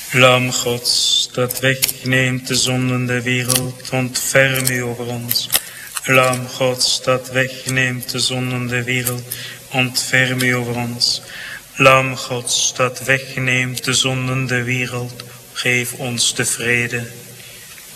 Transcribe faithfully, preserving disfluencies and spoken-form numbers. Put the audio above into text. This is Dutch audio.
Lam Gods, dat wegneemt de zonden der wereld, ontferm u over ons. Lam Gods, dat wegneemt de zonden der wereld, ontferm u over ons. Lam Gods, dat wegneemt de zonden der wereld, geef ons de vrede.